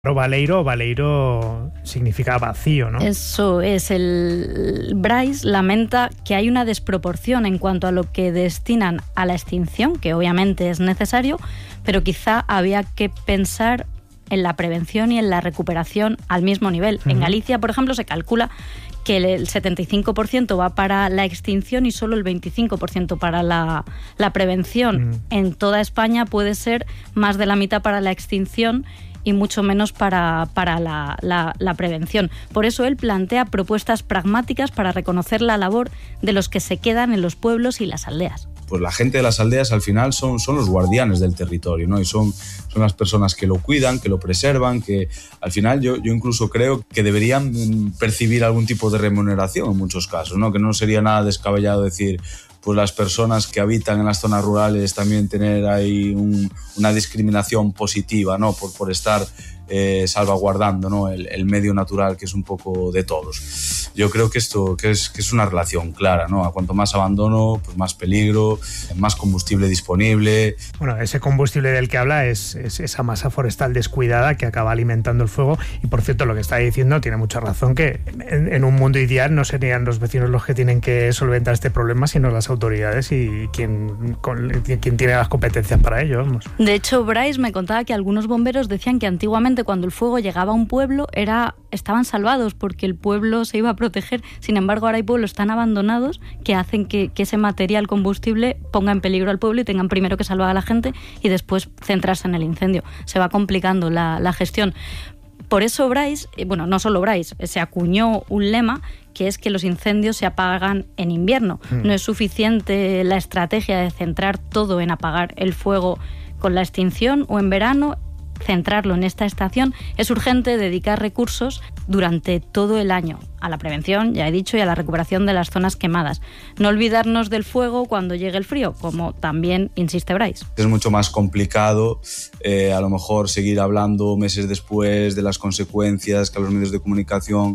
Baleiro significa vacío, ¿no? Eso es. El Bryce lamenta que hay una desproporción en cuanto a lo que destinan a la extinción, que obviamente es necesario, pero quizá había que pensar en la prevención y en la recuperación al mismo nivel. En Galicia, por ejemplo, se calcula que el 75% va para la extinción y solo el 25% para la prevención. En toda España puede ser más de la mitad para la extinción y mucho menos para la prevención. Por eso él plantea propuestas pragmáticas para reconocer la labor de los que se quedan en los pueblos y las aldeas. Pues la gente de las aldeas al final son los guardianes del territorio, ¿no? Y son las personas que lo cuidan, que lo preservan, que al final yo incluso creo que deberían percibir algún tipo de remuneración en muchos casos, ¿no? Que no sería nada descabellado decir, pues las personas que habitan en las zonas rurales también tener ahí una discriminación positiva, ¿no? Por estar salvaguardando, ¿no? el medio natural, que es un poco de todos. Yo creo que esto que es una relación clara, ¿no? A cuanto más abandono, pues más peligro, más combustible disponible. Bueno, ese combustible del que habla es esa masa forestal descuidada que acaba alimentando el fuego. Y por cierto, lo que está diciendo tiene mucha razón, que en un mundo ideal no serían los vecinos los que tienen que solventar este problema, sino las autoridades y quien tiene las competencias para ello. Vamos. De hecho, Bryce me contaba que algunos bomberos decían que antiguamente cuando el fuego llegaba a un pueblo estaban salvados porque el pueblo se iba a proteger. Sin embargo, ahora hay pueblos tan abandonados que hacen que ese material combustible ponga en peligro al pueblo y tengan primero que salvar a la gente y después centrarse en el incendio. Se va complicando la gestión. Por eso Bryce, bueno, no solo Bryce, se acuñó un lema que es que los incendios se apagan en invierno. No es suficiente la estrategia de centrar todo en apagar el fuego con la extinción o en verano, centrarlo en esta estación. Es urgente dedicar recursos durante todo el año a la prevención, ya he dicho, y a la recuperación de las zonas quemadas. No olvidarnos del fuego cuando llegue el frío, como también insiste Bryce. Es mucho más complicado a lo mejor seguir hablando meses después de las consecuencias, que a los medios de comunicación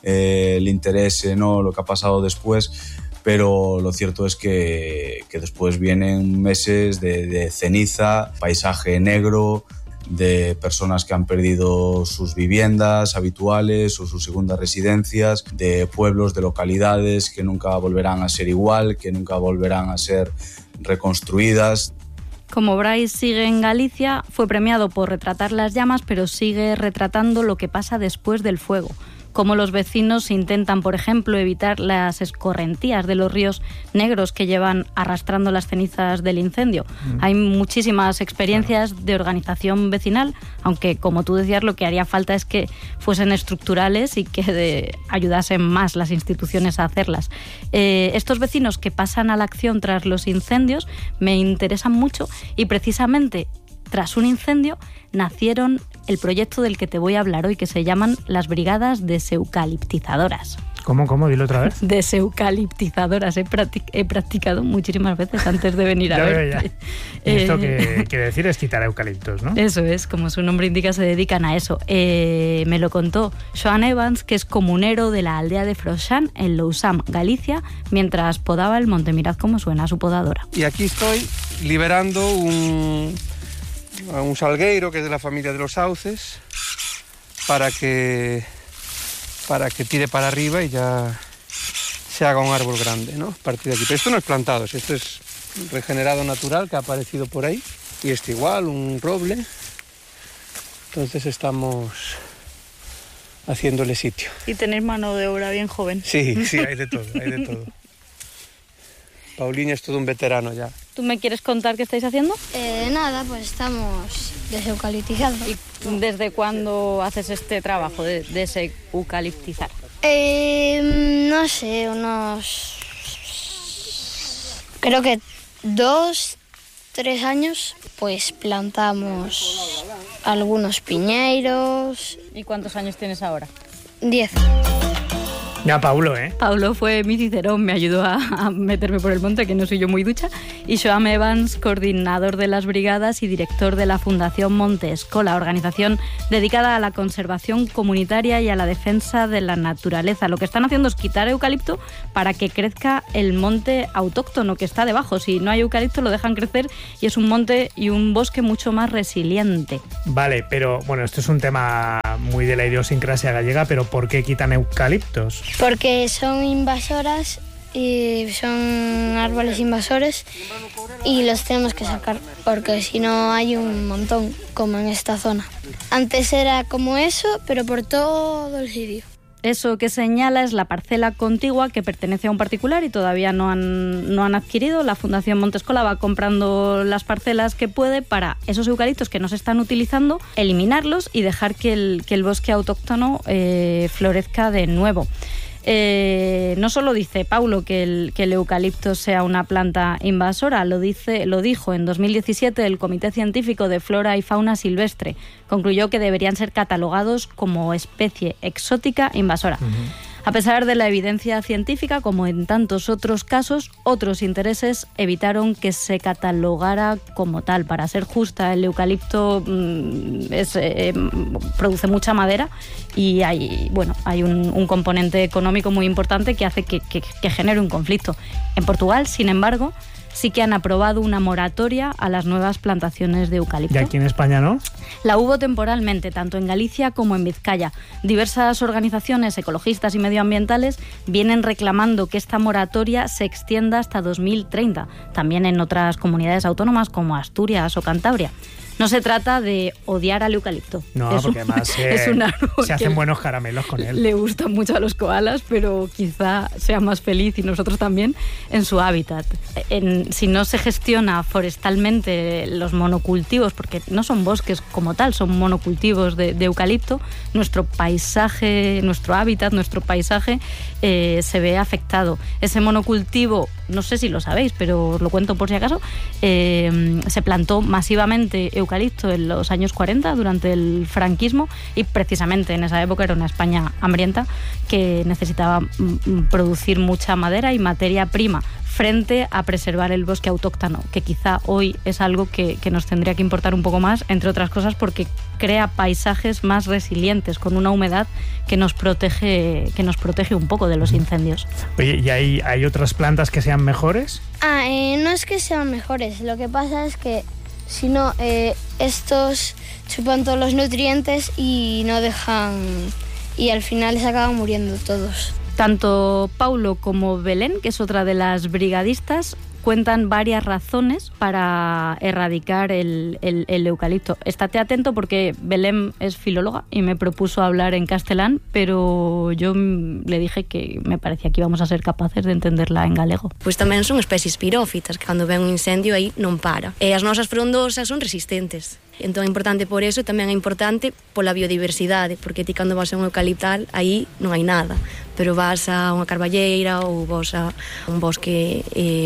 le interese, ¿no? Lo que ha pasado después. Pero lo cierto es que después vienen meses de ceniza, paisaje negro, de personas que han perdido sus viviendas habituales o sus segundas residencias, de pueblos, de localidades que nunca volverán a ser igual, que nunca volverán a ser reconstruidas. Como Bryce sigue en Galicia, fue premiado por retratar las llamas, pero sigue retratando lo que pasa después del fuego. Cómo los vecinos intentan, por ejemplo, evitar las escorrentías de los ríos negros que llevan arrastrando las cenizas del incendio. Hay muchísimas experiencias de organización vecinal, aunque, como tú decías, lo que haría falta es que fuesen estructurales y que ayudasen más las instituciones a hacerlas. Estos vecinos que pasan a la acción tras los incendios me interesan mucho y precisamente tras un incendio nacieron el proyecto del que te voy a hablar hoy, que se llaman las Brigadas Deseucaliptizadoras. ¿Cómo? Dilo otra vez. Deseucaliptizadoras. He practicado muchísimas veces antes de venir a verte. Esto que quiere decir es quitar eucaliptos, ¿no? Eso es, como su nombre indica, se dedican a eso. Me lo contó Joan Evans, que es comunero de la aldea de Froxán, en Lousam, Galicia, mientras podaba el monte. Mirad cómo suena su podadora. Y aquí estoy liberando un salgueiro que es de la familia de los sauces para que tire para arriba y ya se haga un árbol grande, ¿no? A partir de aquí. Pero esto no es plantado, esto es regenerado natural que ha aparecido por ahí. Y este igual, un roble. Entonces estamos haciéndole sitio. Y tenéis mano de obra bien joven. Sí, hay de todo. Paulinho es todo un veterano ya. ¿Tú me quieres contar qué estáis haciendo? Nada, pues estamos deseucaliptizando. ¿Y desde cuándo haces este trabajo de deseucaliptizar? No sé, creo que 2-3 años, pues plantamos algunos piñeiros. ¿Y cuántos años tienes ahora? 10. Ya, Paulo, Paulo fue mi cicerón, me ayudó a meterme por el monte, que no soy yo muy ducha. Y Joan Evans, coordinador de las brigadas y director de la Fundación Monte Escola, organización dedicada a la conservación comunitaria y a la defensa de la naturaleza. Lo que están haciendo es quitar eucalipto para que crezca el monte autóctono que está debajo. Si no hay eucalipto, lo dejan crecer y es un monte y un bosque mucho más resiliente. Vale, pero bueno, esto es un tema muy de la idiosincrasia gallega, pero ¿por qué quitan eucaliptos? Porque son invasoras y son árboles invasores y los tenemos que sacar porque si no hay un montón como en esta zona. Antes era como eso, pero por todo el sitio. Eso que señala es la parcela contigua que pertenece a un particular y todavía no han adquirido. La Fundación Monte Escola va comprando las parcelas que puede para esos eucaliptos que no se están utilizando, eliminarlos y dejar que el bosque autóctono florezca de nuevo. No solo dice Paulo que el eucalipto sea una planta invasora, lo dijo en 2017 el Comité Científico de Flora y Fauna Silvestre. Concluyó que deberían ser catalogados como especie exótica invasora. A pesar de la evidencia científica, como en tantos otros casos, otros intereses evitaron que se catalogara como tal. Para ser justa, el eucalipto produce mucha madera y hay un componente económico muy importante que hace que genere un conflicto. En Portugal, sin embargo, sí que han aprobado una moratoria a las nuevas plantaciones de eucalipto. ¿Y aquí en España no? La hubo temporalmente, tanto en Galicia como en Vizcaya. Diversas organizaciones ecologistas y medioambientales vienen reclamando que esta moratoria se extienda hasta 2030, también en otras comunidades autónomas como Asturias o Cantabria. No se trata de odiar al eucalipto. No, porque además es un árbol se hacen buenos caramelos con él. Le gustan mucho a los koalas, pero quizá sea más feliz, y nosotros también, en su hábitat. Si no se gestiona forestalmente los monocultivos, porque no son bosques como tal, son monocultivos de eucalipto, nuestro paisaje, nuestro hábitat, nuestro paisaje se ve afectado. Ese monocultivo, no sé si lo sabéis, pero os lo cuento por si acaso, se plantó masivamente eucalipto en los años 40 durante el franquismo y precisamente en esa época era una España hambrienta que necesitaba producir mucha madera y materia prima frente a preservar el bosque autóctono, que quizá hoy es algo que nos tendría que importar un poco más, entre otras cosas porque crea paisajes más resilientes, con una humedad que nos protege un poco de los incendios. Oye, ¿y hay otras plantas que sean mejores? No es que sean mejores, lo que pasa es que si no, estos chupan todos los nutrientes y no dejan, y al final se acaban muriendo todos. Tanto Paulo como Belén, que es otra de las brigadistas, cuentan varias razones para erradicar el eucalipto. Estate atento porque Belén es filóloga y me propuso hablar en castelán, pero yo le dije que me parecía que íbamos a ser capaces de entenderla en galego. Pois tamén son especies pirófitas, que cando ven un incendio aí non para. E as nosas frondosas son resistentes. Entón é importante por eso e tamén é importante pola biodiversidade, porque ti cando vas a un eucaliptal aí non hai nada, pero vas a unha carballeira ou vas a un bosque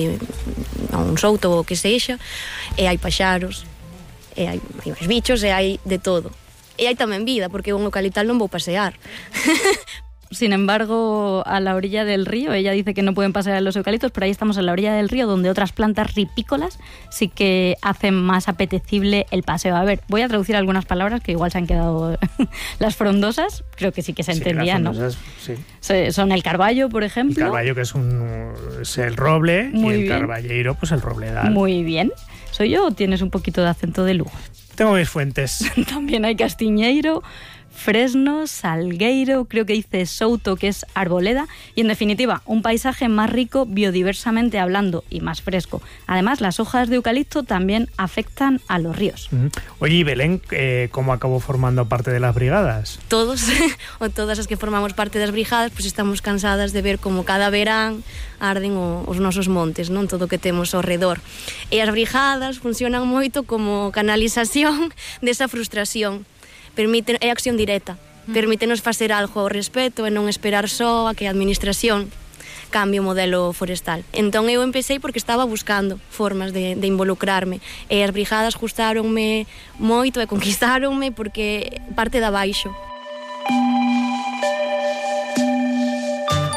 a un souto ou o que sexa e hai paxaros e hai máis bichos e hai de todo e hai tamén vida, porque un eucaliptal non vou pasear. Sin embargo, a la orilla del río, ella dice que no pueden pasear los eucaliptos, pero ahí estamos en la orilla del río, donde otras plantas ripícolas sí que hacen más apetecible el paseo. A ver, voy a traducir algunas palabras que igual se han quedado las frondosas, creo que sí que se entendían, ¿no? Sí. Son el carballo, por ejemplo. El carballo, que es el roble, muy y el bien. Carballeiro, pues el robledal. Muy bien. ¿Soy yo o tienes un poquito de acento de Lugo? Tengo mis fuentes. También hay castiñeiro, fresno, salgueiro, creo que dice souto, que es arboleda, y en definitiva, un paisaje más rico biodiversamente hablando y más fresco. Además, las hojas de eucalipto también afectan a los ríos. Oye, y Belén, ¿cómo acabó formando parte de las brigadas? Todos, ou todas as que formamos parte das brigadas, pois estamos cansadas de ver como cada verán arden os nosos montes, non? Todo o que temos ao redor. E as brigadas funcionan moito como canalización desa frustración. É acción directa, permítenos facer algo ao respecto e non esperar só a que a administración cambie o modelo forestal. Entón eu empecé porque estaba buscando formas de involucrarme e as brigadas gustáronme moito e conquistáronme porque parte de abaixo.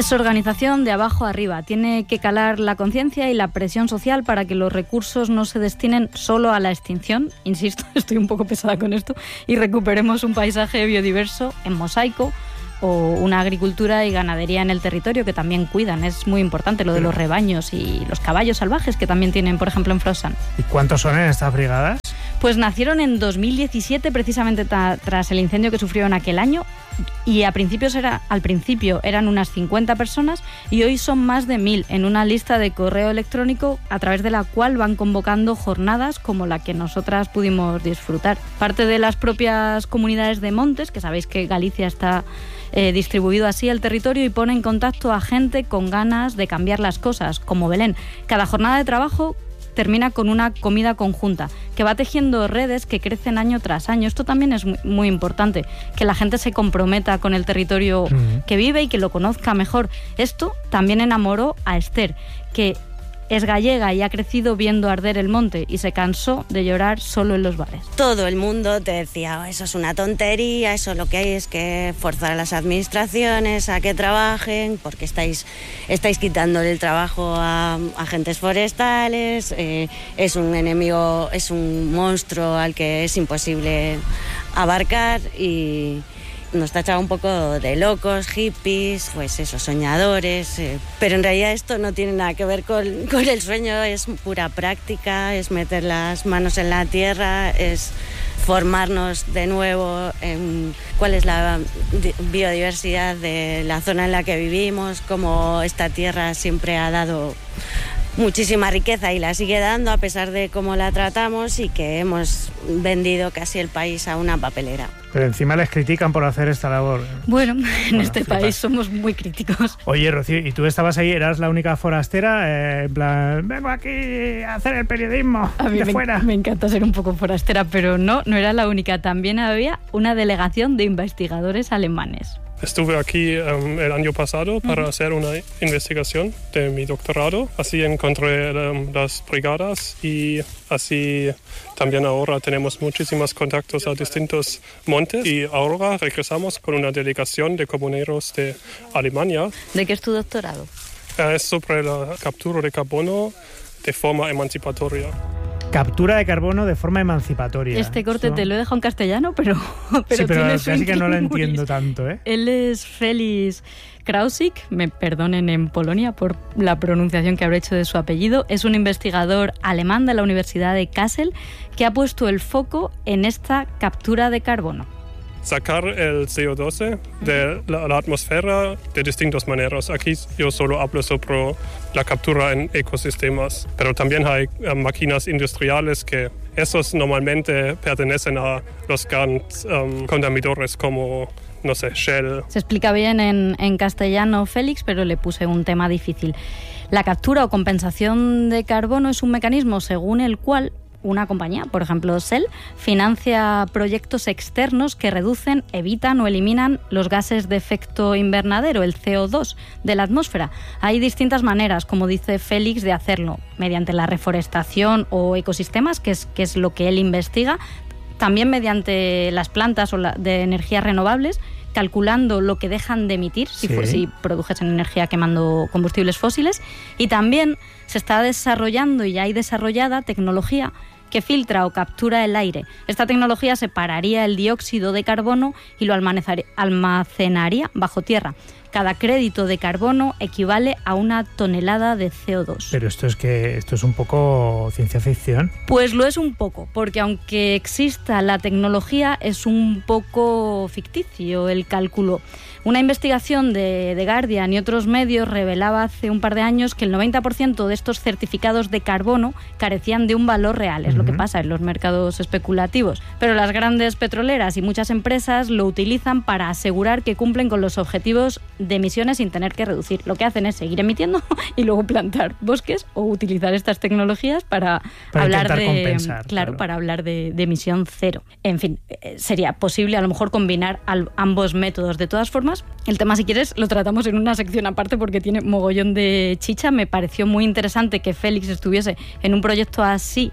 Es organización de abajo arriba. Tiene que calar la conciencia y la presión social para que los recursos no se destinen solo a la extinción. Insisto, estoy un poco pesada con esto. Y recuperemos un paisaje biodiverso en mosaico o una agricultura y ganadería en el territorio que también cuidan. Es muy importante lo de los rebaños y los caballos salvajes que también tienen, por ejemplo, en Frosan. ¿Y cuántos son en estas brigadas? Pues nacieron en 2017, precisamente tras el incendio que sufrieron aquel año, y al principio eran unas 50 personas y hoy son más de 1000 en una lista de correo electrónico a través de la cual van convocando jornadas como la que nosotras pudimos disfrutar. Parte de las propias comunidades de montes, que sabéis que Galicia está distribuido así el territorio, y pone en contacto a gente con ganas de cambiar las cosas, como Belén. Cada jornada de trabajo termina con una comida conjunta, que va tejiendo redes que crecen año tras año. Esto también es muy importante, que la gente se comprometa con el territorio que vive y que lo conozca mejor. Esto también enamoró a Esther, que es gallega y ha crecido viendo arder el monte y se cansó de llorar solo en los bares. Todo el mundo te decía, eso es una tontería, eso lo que hay es que forzar a las administraciones a que trabajen, porque estáis quitándole el trabajo a agentes forestales, es un enemigo, es un monstruo al que es imposible abarcar, y nos tachaba un poco de locos, hippies, pues eso, soñadores, pero en realidad esto no tiene nada que ver con el sueño, es pura práctica, es meter las manos en la tierra, es formarnos de nuevo en cuál es la biodiversidad de la zona en la que vivimos, cómo esta tierra siempre ha dado muchísima riqueza y la sigue dando a pesar de cómo la tratamos, y que hemos vendido casi el país a una papelera. Pero encima les critican por hacer esta labor. Bueno, en este país somos muy críticos. Oye, Rocío, ¿y tú estabas ahí, eras la única forastera? En plan, vengo aquí a hacer el periodismo a mí de fuera. Me encanta ser un poco forastera, pero no era la única. También había una delegación de investigadores alemanes. Estuve aquí el año pasado para hacer una investigación de mi doctorado. Así encontré las brigadas y así también ahora tenemos muchísimos contactos a distintos montes. Y ahora regresamos con una delegación de comuneros de Alemania. ¿De qué es tu doctorado? Es sobre la captura de carbono de forma emancipatoria. Captura de carbono de forma emancipatoria. Este corte te lo he dejado en castellano, pero sí, pero tiene casi que no lo entiendo tanto, ¿eh? Él es Felix Krausik, me perdonen en Polonia por la pronunciación que habré hecho de su apellido. Es un investigador alemán de la Universidad de Kassel que ha puesto el foco en esta captura de carbono. Sacar el CO2 de la atmósfera de distintas maneras. Aquí yo solo hablo sobre la captura en ecosistemas, pero también hay máquinas industriales que esos normalmente pertenecen a los grandes contaminadores como, no sé, Shell. Se explica bien en castellano, Félix, pero le puse un tema difícil. La captura o compensación de carbono es un mecanismo según el cual una compañía, por ejemplo Shell, financia proyectos externos que reducen, evitan o eliminan los gases de efecto invernadero, el CO2, de la atmósfera. Hay distintas maneras, como dice Félix, de hacerlo, mediante la reforestación o ecosistemas, que es lo que él investiga, también mediante las plantas de energías renovables, calculando lo que dejan de emitir si produjesen energía quemando combustibles fósiles, y también se está desarrollando y ya hay desarrollada tecnología que filtra o captura el aire. Esta tecnología separaría el dióxido de carbono y lo almacenaría bajo tierra. Cada crédito de carbono equivale a 1 tonelada de CO2. Pero esto es un poco ciencia ficción. Pues lo es un poco, porque aunque exista la tecnología, es un poco ficticio el cálculo. Una investigación de The Guardian y otros medios revelaba hace un par de años que el 90% de estos certificados de carbono carecían de un valor real. Es lo que pasa en los mercados especulativos. Pero las grandes petroleras y muchas empresas lo utilizan para asegurar que cumplen con los objetivos de emisiones sin tener que reducir. Lo que hacen es seguir emitiendo y luego plantar bosques o utilizar estas tecnologías para hablar de compensar, claro, para hablar de emisión cero. En fin, sería posible a lo mejor combinar ambos métodos. De todas formas, el tema, si quieres, lo tratamos en una sección aparte porque tiene mogollón de chicha. Me pareció muy interesante que Félix estuviese en un proyecto así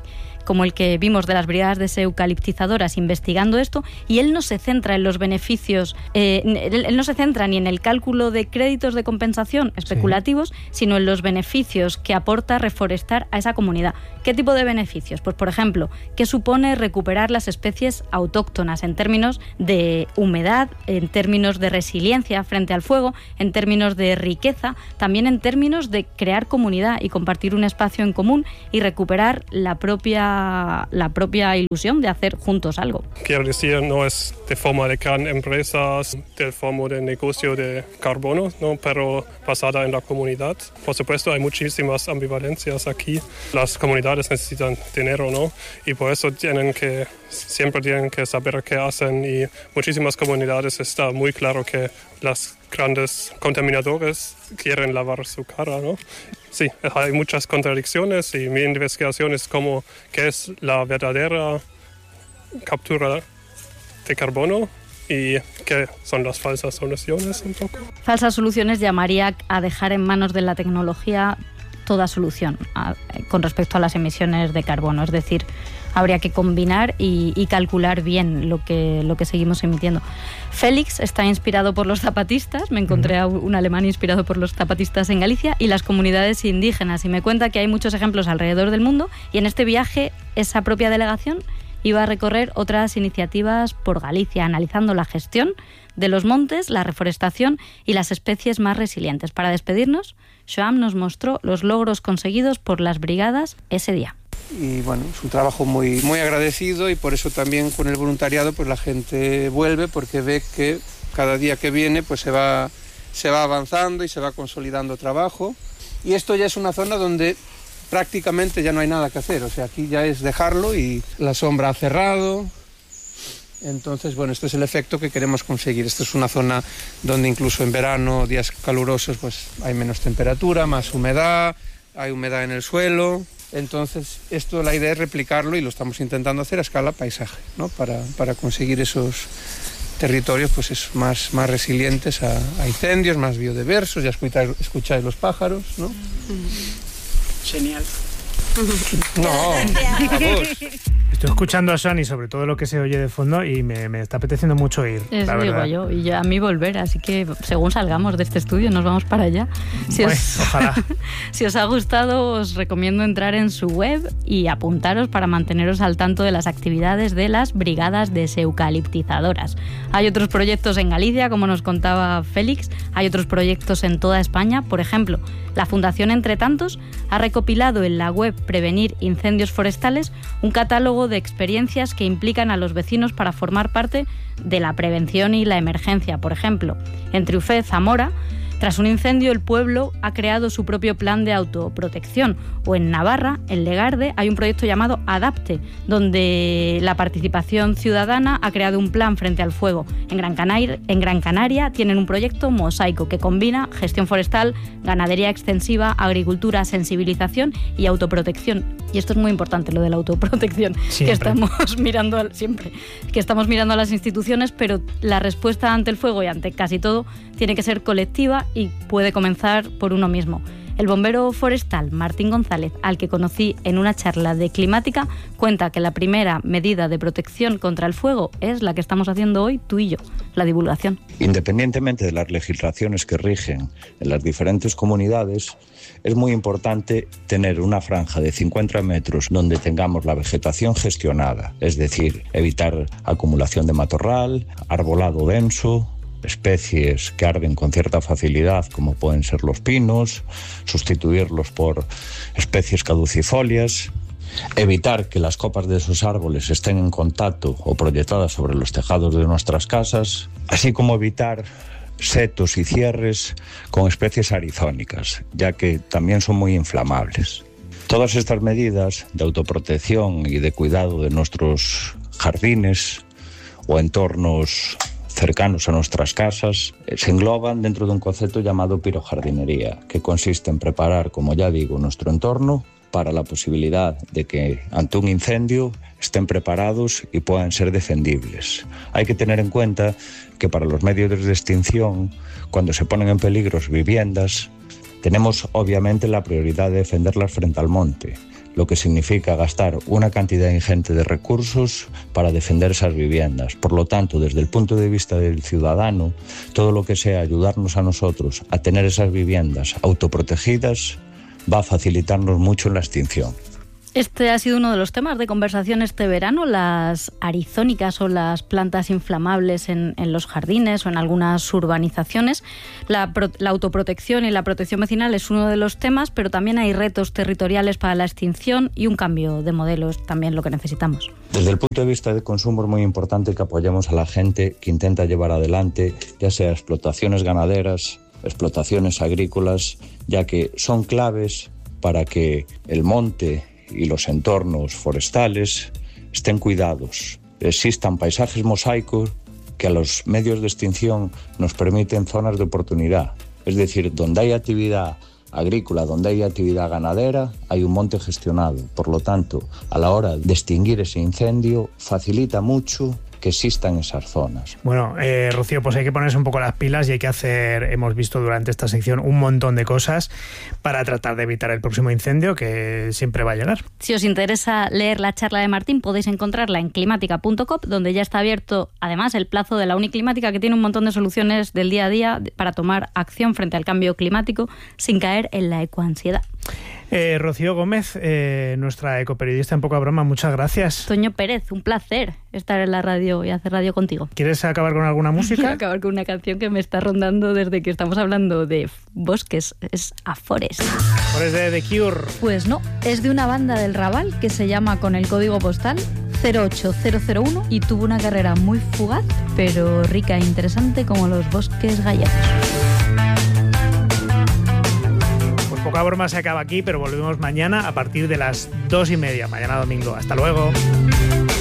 como el que vimos de las brigadas deseucaliptizadoras investigando esto, y él no se centra en los beneficios, él no se centra ni en el cálculo de créditos de compensación especulativos, sino en los beneficios que aporta reforestar a esa comunidad. ¿Qué tipo de beneficios? Pues, por ejemplo, ¿qué supone recuperar las especies autóctonas en términos de humedad, en términos de resiliencia frente al fuego, en términos de riqueza, también en términos de crear comunidad y compartir un espacio en común y recuperar la propia ilusión de hacer juntos algo? Quiero decir, no es de forma de gran empresas, de forma de negocio de carbono, ¿no? Pero basada en la comunidad. Por supuesto, hay muchísimas ambivalencias aquí. Las comunidades necesitan dinero, ¿no? Y por eso siempre tienen que saber qué hacen, y muchísimas comunidades está muy claro que los grandes contaminadores quieren lavar su cara, ¿no? Sí, hay muchas contradicciones, y mi investigación es qué es la verdadera captura de carbono y qué son las falsas soluciones un poco. Falsas soluciones llamaría a dejar en manos de la tecnología toda solución con respecto a las emisiones de carbono. Es decir, habría que combinar y calcular bien lo que seguimos emitiendo. Félix está inspirado por los zapatistas, me encontré a un alemán inspirado por los zapatistas en Galicia y las comunidades indígenas, y me cuenta que hay muchos ejemplos alrededor del mundo, y en este viaje esa propia delegación iba a recorrer otras iniciativas por Galicia, analizando la gestión de los montes, la reforestación y las especies más resilientes. Para despedirnos, Joan nos mostró los logros conseguidos por las brigadas ese día. Y bueno, es un trabajo muy, muy agradecido, y por eso también con el voluntariado pues la gente vuelve, porque ve que cada día que viene pues se va avanzando y se va consolidando trabajo. Y esto ya es una zona donde prácticamente ya no hay nada que hacer, o sea, aquí ya es dejarlo, y la sombra ha cerrado. Entonces, bueno, este es el efecto que queremos conseguir. Esta es una zona donde incluso en verano, días calurosos, pues hay menos temperatura, más humedad, hay humedad en el suelo. Entonces, la idea es replicarlo, y lo estamos intentando hacer a escala paisaje, ¿no? Para conseguir esos territorios pues más resilientes a incendios, más biodiversos. Ya escucháis los pájaros, ¿no? Genial. No, vamos. Estoy escuchando a Joan y sobre todo lo que se oye de fondo, y me está apeteciendo mucho ir. Eso digo yo, y ya a mí volver, así que según salgamos de este estudio nos vamos para allá. Ojalá. Si os ha gustado, os recomiendo entrar en su web y apuntaros para manteneros al tanto de las actividades de las brigadas deseucaliptizadoras. Hay otros proyectos en Galicia, como nos contaba Félix, hay otros proyectos en toda España. Por ejemplo, la Fundación Entre Tantos ha recopilado en la web Prevenir Incendios Forestales un catálogo de experiencias que implican a los vecinos para formar parte de la prevención y la emergencia. Por ejemplo, en Triufé, Zamora, tras un incendio, el pueblo ha creado su propio plan de autoprotección. O en Navarra, en Legarde, hay un proyecto llamado Adapte, donde la participación ciudadana ha creado un plan frente al fuego. En Gran Canaria tienen un proyecto Mosaico, que combina gestión forestal, ganadería extensiva, agricultura, sensibilización y autoprotección. Y esto es muy importante, lo de la autoprotección, que estamos mirando a las instituciones, pero la respuesta ante el fuego y ante casi todo tiene que ser colectiva y puede comenzar por uno mismo. El bombero forestal Martín González, al que conocí en una charla de climática, cuenta que la primera medida de protección contra el fuego es la que estamos haciendo hoy tú y yo, la divulgación. Independientemente de las legislaciones que rigen en las diferentes comunidades, es muy importante tener una franja de 50 metros donde tengamos la vegetación gestionada, es decir, evitar acumulación de matorral, arbolado denso, especies que arden con cierta facilidad, como pueden ser los pinos, sustituirlos por especies caducifolias, evitar que las copas de esos árboles estén en contacto o proyectadas sobre los tejados de nuestras casas, así como evitar setos y cierres con especies arizónicas, ya que también son muy inflamables. Todas estas medidas de autoprotección y de cuidado de nuestros jardines o entornos cercanos a nuestras casas se engloban dentro de un concepto llamado pirojardinería, que consiste en preparar, como ya digo, nuestro entorno para la posibilidad de que ante un incendio estén preparados y puedan ser defendibles. Hay que tener en cuenta que para los medios de extinción, cuando se ponen en peligro viviendas, tenemos obviamente la prioridad de defenderlas frente al monte, lo que significa gastar una cantidad ingente de recursos para defender esas viviendas. Por lo tanto, desde el punto de vista del ciudadano, todo lo que sea ayudarnos a nosotros a tener esas viviendas autoprotegidas va a facilitarnos mucho en la extinción. Este ha sido uno de los temas de conversación este verano, las arizónicas o las plantas inflamables en los jardines o en algunas urbanizaciones. La autoprotección y la protección vecinal es uno de los temas, pero también hay retos territoriales para la extinción y un cambio de modelo es también lo que necesitamos. Desde el punto de vista de consumo es muy importante que apoyemos a la gente que intenta llevar adelante, ya sea explotaciones ganaderas, explotaciones agrícolas, ya que son claves para que el monte y los entornos forestales estén cuidados. Existan paisajes mosaicos que a los medios de extinción nos permiten zonas de oportunidad. Es decir, donde hay actividad agrícola, donde hay actividad ganadera, hay un monte gestionado. Por lo tanto, a la hora de extinguir ese incendio, facilita mucho que existan esas zonas. Bueno, Rocío, pues hay que ponerse un poco las pilas y hay que hacer, hemos visto durante esta sección, un montón de cosas para tratar de evitar el próximo incendio que siempre va a llegar. Si os interesa leer la charla de Martín, podéis encontrarla en climática.com, donde ya está abierto además el plazo de la Uniclimática, que tiene un montón de soluciones del día a día para tomar acción frente al cambio climático sin caer en la ecoansiedad. Rocío Gómez, nuestra ecoperiodista en Poca Broma, muchas gracias. Toño Pérez, un placer estar en la radio y hacer radio contigo. ¿Quieres acabar con alguna música? Quiero acabar con una canción que me está rondando desde que estamos hablando de bosques, es A Forest. ¿Forest de The Cure? Pues no, es de una banda del Raval que se llama con el código postal 08001 y tuvo una carrera muy fugaz, pero rica e interesante como los bosques gallegos. Poca Broma se acaba aquí, pero volvemos mañana a partir de las 2:30, mañana domingo. Hasta luego.